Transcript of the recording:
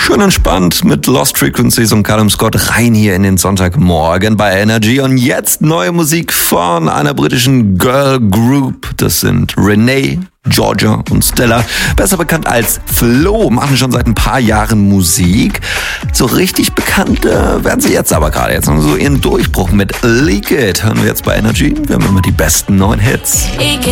Schön entspannt mit Lost Frequencies und Callum Scott rein hier in den Sonntagmorgen bei Energy. Und jetzt neue Musik von einer britischen Girl Group. Das sind Renee, Georgia und Stella. Besser bekannt als Flo, machen schon seit ein paar Jahren Musik. So richtig bekannt werden sie jetzt aber gerade. Jetzt haben sie so ihren Durchbruch mit Leak It. Hören wir jetzt bei Energy. Wir haben immer die besten neuen Hits.